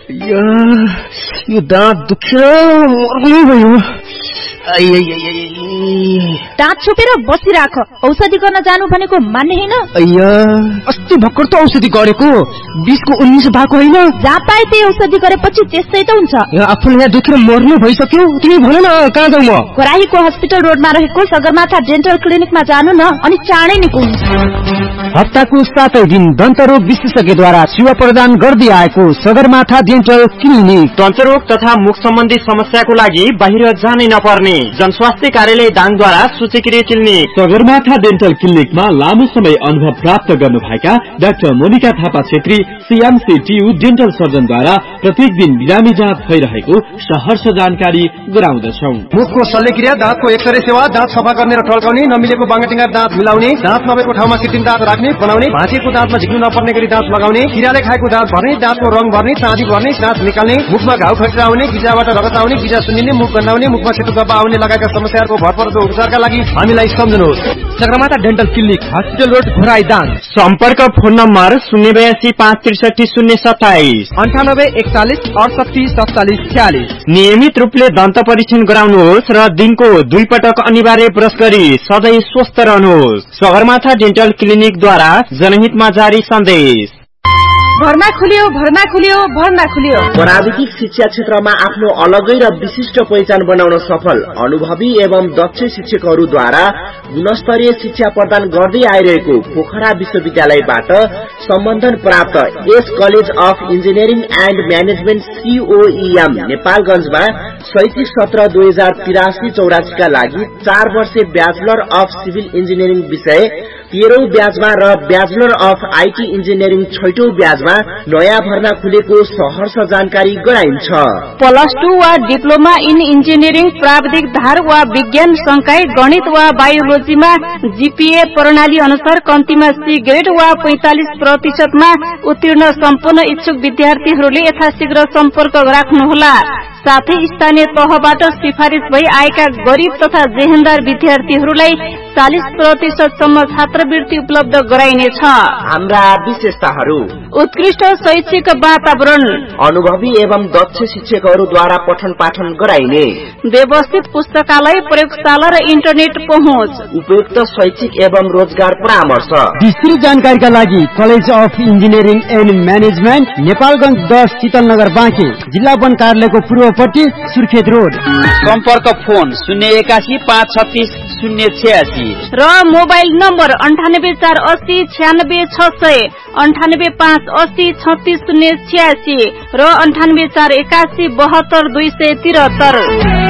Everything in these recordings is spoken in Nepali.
यो दाँत दुख्यो मर्नु भयो। दाँत छोपेर बसिराख, औषधि गर्न जानु भनेको मान्ने हैन। अस्ति भर्खर त औषधि गरेको, 20 को 19 भएको हैन। जहाँ पाए त्यही औषधि गरेपछि त्यस्तै त हुन्छ। आफूले यहाँ दुखेर मर्नु भइसक्यो, तिमी भन न कहाँ जाऊ म? कराहीको हस्पिटल रोडमा रहेको सगरमाथा डेन्टल क्लिनिकमा जानु न, अनि चाँडै निको हुन्छ। हप्ताको 7 दिन दन्तरोग विशेषज्ञद्वारा सेवा प्रदान गर्दै आएको सगरमाथा डेन्टल क्लिनिक। दन्तरोग तथा मुख सम्बन्धी समस्याको लागि बाहिर जानै नपर्ने जनस्वास्थ्य कार्यालय दाङद्वारा सूचीकृत क्लिनिक सगरमाथा डेन्टल क्लिनिकमा लामो समय अनुभव प्राप्त गर्नुभएका doctor Monika Thapa Chhetri CMCTU dental सर्जनद्वारा प्रत्येक दिन बिरामी जाँच भइरहेको सहर्ष जानकारी गराउँदछौं। मुखको शल्यक्रिया, दाँतको एक्सरे सेवा, दाँत सफा गर्ने र टल्काउने, नमिलेको बाङ्गाटिङ्गा दाँत मिलाउने, दाँत नभएको ठाउँमा कृत्रिम दाँत राख्ने बनाउने, भाँचिएको दाँतमा झिक्नु नपर्ने गरी दाँत लगाउने, किराले खाएको दाँत भर्ने, दाँतको रङ भर्ने, चाँदी भर्ने, दाँत निकाल्ने, मुखमा घाउ खटिरा आउने, गिजाबाट रगत आउने, गिजा सुन्निने, मुख गन्हाउने, मुखमा सेतो गब्बा आउने लगायतका समस्याहरूको भरपर्दो उपचारका लागि हामीलाई सम्झनुहोस्। Sagarmatha dental clinic, hospital road, Ghorahi Dang. सम्पर्क फोन नम्बर 082 563 027 98 41 68 47 46। नियमित रूपले दन्त परीक्षण गराउनुहोस् र दिनको 2 पटक अनिवार्य ब्रश गरी सधैँ स्वस्थ रहनुहोस्। सगरमाथा डेन्टल क्लिनिकद्वारा जनहितमा जारी सन्देश। भर्ना खुल्यो, भर्ना खुल्यो, भर्ना खुल्यो। प्राविधिक शिक्षा क्षेत्रमा आफ्नो अलगै र विशिष्ट पहिचान बनाउन सफल अनुभवी एवं दक्ष शिक्षकहरूद्वारा गुणस्तरीय शिक्षा प्रदान गर्दै आइरहेको पोखरा विश्वविद्यालयबाट सम्बन्धन प्राप्त S college of engineering and management COEM नेपालगञ्जमा शैक्षिक सत्र 2083-84 का लागि 4 वर्षे ब्याचलर अफ सिभिल इन्जिनियरिङ विषय 13औं ब्याजमा र ब्याचलर अफ IT इन्जिनियरिङ 6औं ब्याजमा नयाँ भर्ना खुलेको सहर्ष जानकारी गराइन्छ। +2 वा डिप्लोमा इन इन्जिनियरिङ प्राविधिक धार वा विज्ञान संकाय गणित वा बायोलोजीमा GPA प्रणाली अनुसार कम्तीमा C ग्रेड वा 45% मा उत्तीर्ण सम्पूर्ण इच्छुक विद्यार्थीहरूले यथाशीघ्र सम्पर्क राख्नुहोला। साथै स्थानीय तहबाट सिफारिस भई आएका गरिब तथा जेहेन्दार विद्यार्थीहरूलाई 40% सम्म छात्रवृत्ति उपलब्ध गराइनेछ। हाम्रा विशेषताहरू: उत्कृष्ट शैक्षिक वातावरण, अनुभवी एवं दक्ष शिक्षकहरूद्वारा पठन पाठन गराइने, व्यवस्थित पुस्तकालय, प्रयोगशाला र इन्टरनेट पहुँच, उपयुक्त शैक्षिक एवं रोजगार परामर्श। विस्तृत जानकारीका लागि college of engineering and management, Nepalgunj 10 Shital Nagar Banke, जिल्ला वन कार्यालयको पूर्वपट्टि, सुर्खेत रोड। सम्पर्क फोन 081 536 086 र मोबाइल नम्बर 98 480 96 98 580 36086 र 98 481 72 273।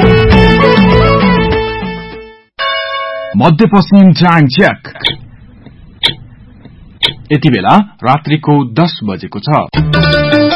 मध्यपश्चिम टाइम चेक। यति बेला रात्रिको 10 बजेको छ।